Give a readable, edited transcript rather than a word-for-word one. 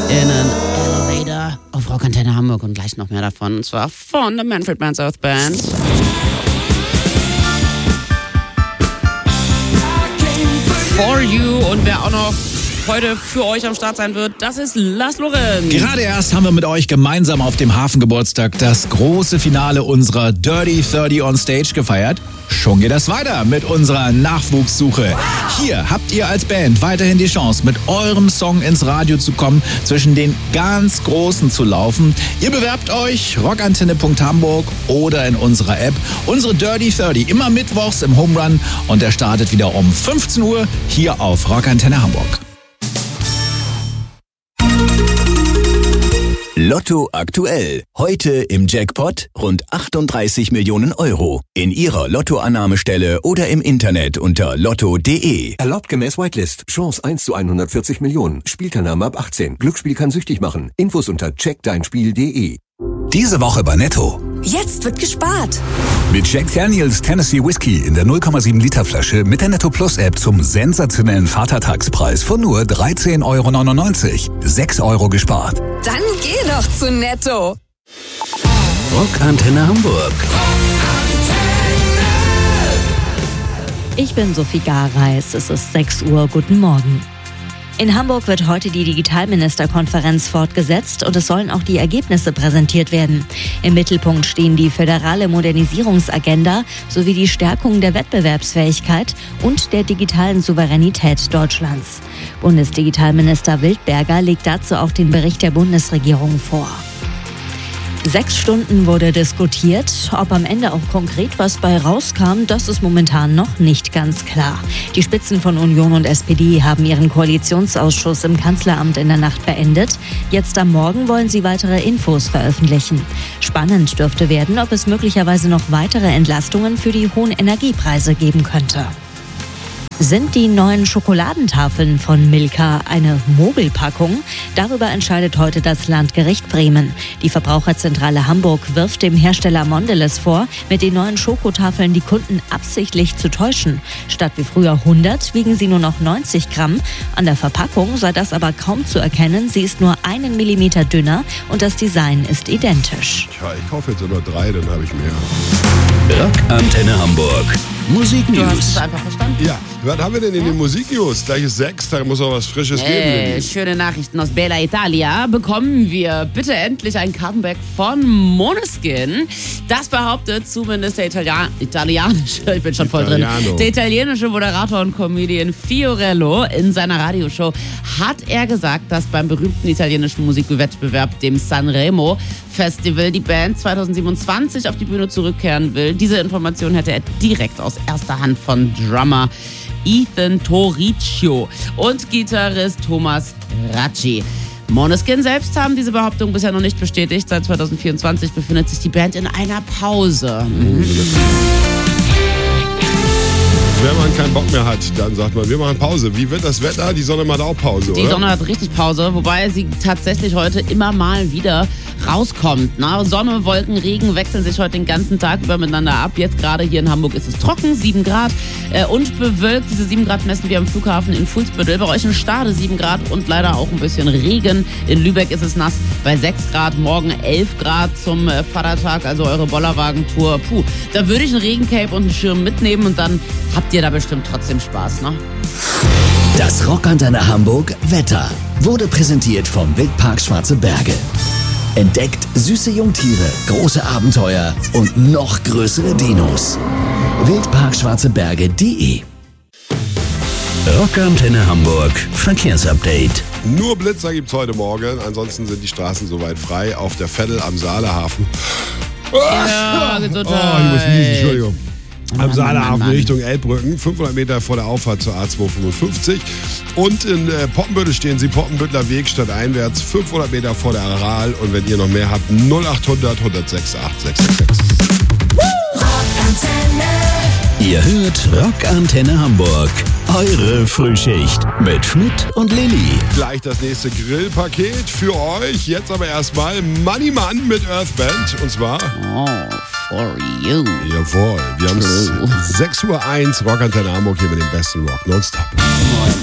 in an Elevator auf Rockantenne Hamburg und gleich noch mehr davon, und zwar von der Manfred Mann's Earth Band. For You, und wer auch noch heute für euch am Start sein wird, das ist Lars Lorenz. Gerade erst haben wir mit euch gemeinsam auf dem Hafengeburtstag das große Finale unserer Dirty 30 on Stage gefeiert. Schon geht das weiter mit unserer Nachwuchssuche. Hier habt ihr als Band weiterhin die Chance, mit eurem Song ins Radio zu kommen, zwischen den ganz Großen zu laufen. Ihr bewerbt euch rockantenne.hamburg oder in unserer App. Unsere Dirty 30 immer mittwochs im Home Run, und der startet wieder um 15 Uhr hier auf Rockantenne Hamburg. Lotto aktuell. Heute im Jackpot rund 38 Millionen Euro. In Ihrer Lottoannahmestelle oder im Internet unter lotto.de. Erlaubt gemäß Whitelist. Chance 1 zu 140 Millionen. Spielteilnahme ab 18. Glücksspiel kann süchtig machen. Infos unter checkdeinspiel.de. Diese Woche bei Netto. Jetzt wird gespart. Mit Jack Daniels Tennessee Whiskey in der 0,7 Liter Flasche mit der Netto Plus App zum sensationellen Vatertagspreis von nur 13,99 €. 6 € gespart. Dann geh doch zu Netto. Rockantenne Hamburg. Ich bin Sophie Gareis. Es ist 6 Uhr. Guten Morgen. In Hamburg wird heute die Digitalministerkonferenz fortgesetzt und es sollen auch die Ergebnisse präsentiert werden. Im Mittelpunkt stehen die föderale Modernisierungsagenda sowie die Stärkung der Wettbewerbsfähigkeit und der digitalen Souveränität Deutschlands. Bundesdigitalminister Wildberger legt dazu auch den Bericht der Bundesregierung vor. 6 Stunden wurde diskutiert. Ob am Ende auch konkret was bei rauskam, das ist momentan noch nicht ganz klar. Die Spitzen von Union und SPD haben ihren Koalitionsausschuss im Kanzleramt in der Nacht beendet. Jetzt am Morgen wollen sie weitere Infos veröffentlichen. Spannend dürfte werden, ob es möglicherweise noch weitere Entlastungen für die hohen Energiepreise geben könnte. Sind die neuen Schokoladentafeln von Milka eine Mogelpackung? Darüber entscheidet heute das Landgericht Bremen. Die Verbraucherzentrale Hamburg wirft dem Hersteller Mondelez vor, mit den neuen Schokotafeln die Kunden absichtlich zu täuschen. Statt wie früher 100 wiegen sie nur noch 90 Gramm. An der Verpackung sei das aber kaum zu erkennen. Sie ist nur 1 Millimeter dünner und das Design ist identisch. Tja, ich kaufe jetzt nur 3, dann habe ich mehr. Rockantenne Hamburg. Du hast es Musiknews. einfach verstanden. Ja, was haben wir denn in den Musiknews? Gleich ist 6, da muss auch was Frisches geben. Schöne Nachrichten aus Bella Italia. Bekommen wir bitte endlich ein Comeback von Måneskin. Das behauptet zumindest der italienische, ich bin schon voll drin, der italienische Moderator und Comedian Fiorello. In seiner Radioshow hat er gesagt, dass beim berühmten italienischen Musikwettbewerb, dem Sanremo Festival, die Band 2027 auf die Bühne zurückkehren will. Diese Information hätte er direkt aus erster Hand von Drummer Ethan Torriccio und Gitarrist Thomas Racci. Måneskin selbst haben diese Behauptung bisher noch nicht bestätigt. Seit 2024 befindet sich die Band in einer Pause. Wenn man keinen Bock mehr hat, dann sagt man, wir machen Pause. Wie wird das Wetter? Die Sonne macht auch Pause, oder? Die Sonne hat richtig Pause, wobei sie tatsächlich heute immer mal wieder rauskommt. Na, Sonne, Wolken, Regen wechseln sich heute den ganzen Tag über miteinander ab. Jetzt gerade hier in Hamburg ist es trocken, 7 Grad und bewölkt. Diese 7 Grad messen wir am Flughafen in Fuhlsbüttel. Bei euch in Stade 7 Grad und leider auch ein bisschen Regen. In Lübeck ist es nass bei 6 Grad. Morgen 11 Grad zum Vatertag, also eure Bollerwagentour. Puh, da würde ich ein Regencape und einen Schirm mitnehmen und dann habt ihr da bestimmt trotzdem Spaß, ne? Das Rockantenne Hamburg Wetter wurde präsentiert vom Wildpark Schwarze Berge. Entdeckt süße Jungtiere, große Abenteuer und noch größere Dinos. Wildparkschwarzeberge.de. Rockantenne Hamburg Verkehrsupdate. Nur Blitzer gibt's heute Morgen, ansonsten sind die Straßen soweit frei. Auf der Veddel am Saalehafen. Ja, Gesundheit. Oh, ich muss niesen, Entschuldigung. Am Saalehafen Mann. Richtung Elbbrücken, 500 Meter vor der Auffahrt zur A255. Und in Poppenbüttel stehen Sie Poppenbüttler Weg stadteinwärts, 500 Meter vor der Aral. Und wenn ihr noch mehr habt, 0800 106 8666. Ihr hört Rockantenne Hamburg. Eure Frühschicht mit Schmidt und Lilly. Gleich das nächste Grillpaket für euch. Jetzt aber erstmal Money Man mit Earthband. Und zwar... Oh, for you. Jawohl, wir haben es 6:01 Uhr, Rockantenne Hamburg hier mit dem besten Rock nonstop.